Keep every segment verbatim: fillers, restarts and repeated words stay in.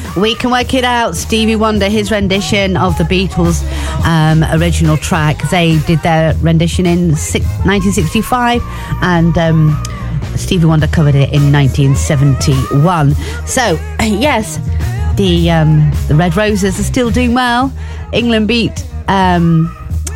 We Can Work It Out, Stevie Wonder, his rendition of the Beatles' um, original track. They did their rendition in nineteen sixty-five, and um, Stevie Wonder covered it in nineteen seventy-one. So, yes, the um, the Red Roses are still doing well. England beat um,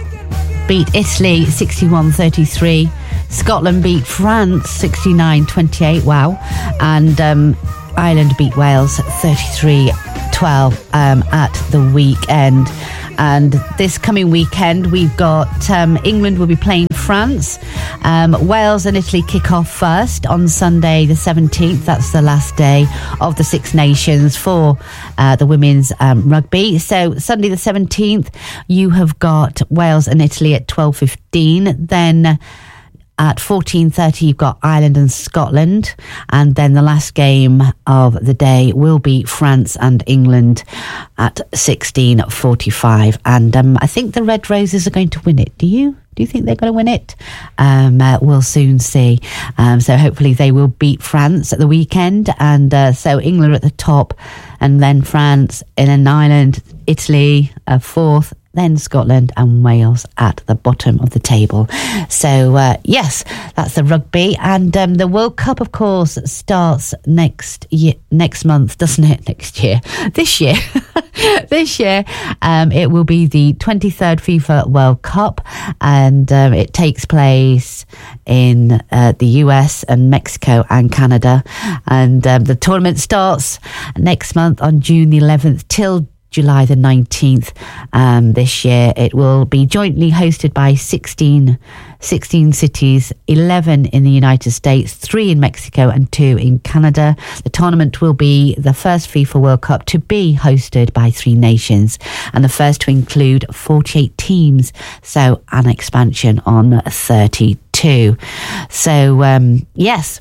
beat Italy sixty-one thirty-three. Scotland beat France sixty-nine twenty-eight. Wow. And um, Ireland beat Wales thirty-three twelve um, at the weekend. And this coming weekend, we've got um, England will be playing France. Um, Wales and Italy kick off first on Sunday the seventeenth. That's the last day of the Six Nations for uh, the women's um, rugby. So Sunday the seventeenth, you have got Wales and Italy at twelve fifteen. Then at fourteen thirty, you've got Ireland and Scotland. And then the last game of the day will be France and England at sixteen forty-five. And um, I think the Red Roses are going to win it. Do you? Do you think they're going to win it? Um, uh, we'll soon see. Um, so hopefully they will beat France at the weekend. And uh, so England are at the top, and then France, and then Ireland, Italy, uh, fourth, then Scotland and Wales at the bottom of the table. So, uh, yes, that's the rugby. And um, the World Cup, of course, starts next year, next month, doesn't it? Next year. This year. This year, um, it will be the twenty-third FIFA World Cup, and um, it takes place in uh, the U S and Mexico and Canada. And um, the tournament starts next month on June the eleventh till July the nineteenth. Um, this year it will be jointly hosted by sixteen, sixteen cities, eleven in the United States, three in Mexico and two in Canada. The tournament will be the first FIFA World Cup to be hosted by three nations, and the first to include forty-eight teams, so an expansion on thirty-two. So um, yes,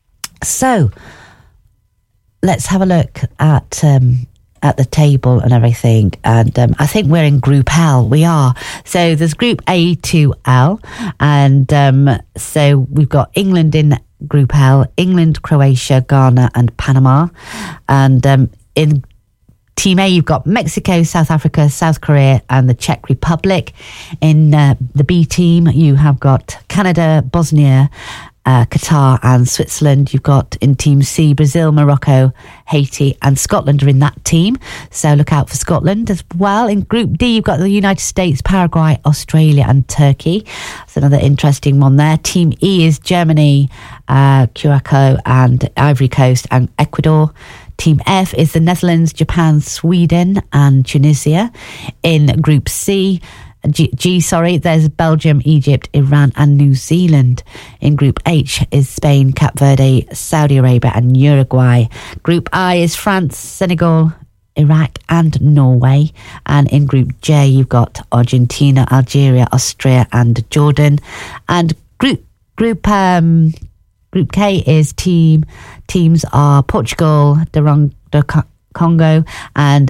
so let's have a look at um, at the table and everything. And um, I think we're in Group L. We are. So there's Group A to L. And um, so we've got England in Group L, England, Croatia, Ghana and Panama. And um, in Team A, you've got Mexico, South Africa, South Korea and the Czech Republic. In uh, the B team, you have got Canada, Bosnia, Uh, Qatar and Switzerland. You've got in Team C, Brazil, Morocco, Haiti and Scotland are in that team. So look out for Scotland as well. In Group D, you've got the United States, Paraguay, Australia and Turkey. That's another interesting one there. Team E is Germany, uh, Curacao and Ivory Coast and Ecuador. Team F is the Netherlands, Japan, Sweden and Tunisia. In Group C, G, G, sorry, there's Belgium, Egypt, Iran and New Zealand. In Group H is Spain, Cape Verde, Saudi Arabia and Uruguay. Group I is France, Senegal, Iraq and Norway. And in Group J, you've got Argentina, Algeria, Austria and Jordan. And Group Group um, Group K is team teams are Portugal, the Congo and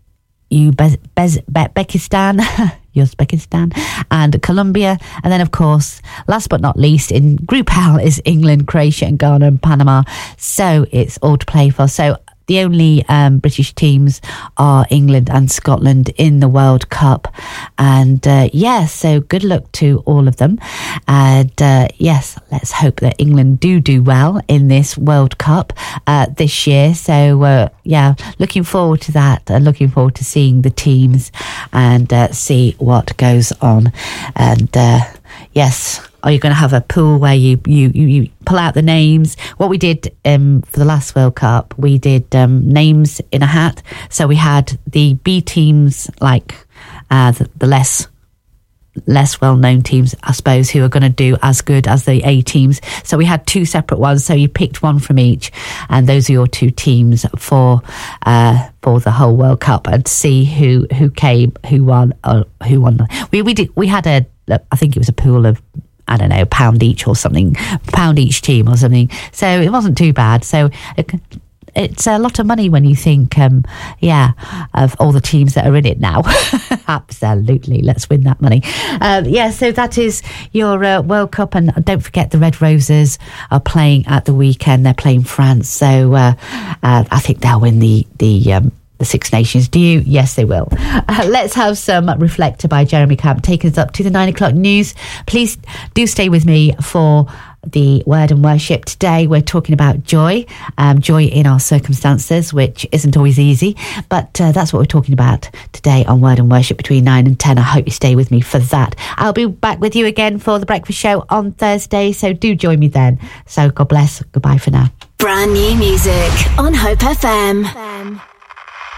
Uzbekistan, Uzbekistan and Colombia. And then, of course, last but not least, in Group L is England, Croatia and Ghana and Panama. So it's all to play for. So the only um, British teams are England and Scotland in the World Cup. And uh, yeah, so good luck to all of them. And uh, yes, let's hope that England do do well in this World Cup uh, this year. So uh, yeah, looking forward to that. Uh, looking forward to seeing the teams and uh, see what goes on. And uh, yes, are you going to have a pool where you, you, you, you pull out the names? What we did um, for the last World Cup, we did um, names in a hat. So we had the B teams, like uh, the, the less less well-known teams, I suppose, who are going to do as good as the A teams. So we had two separate ones. So you picked one from each, and those are your two teams for uh, for the whole World Cup, and see who who came, who won, or who won. We we did we had a I think it was a pool of, I don't know, pound each or something, pound each team or something. So it wasn't too bad. So it, it's a lot of money when you think, um, yeah, of all the teams that are in it now. Absolutely. Let's win that money. Uh, yeah, so that is your uh, World Cup. And don't forget, the Red Roses are playing at the weekend. They're playing France. So uh, uh, I think they'll win the, the, um, the Six Nations. Do you? Yes, they will. Uh, let's have some Reflector by Jeremy Camp taking us up to the nine o'clock news. Please do stay with me for the Word and Worship. Today we're talking about joy, um, joy in our circumstances, which isn't always easy, but uh, that's what we're talking about today on Word and Worship between nine and ten. I hope you stay with me for that. I'll be back with you again for the breakfast show on Thursday, so do join me then. So God bless. Goodbye for now. Brand new music on Hope F M.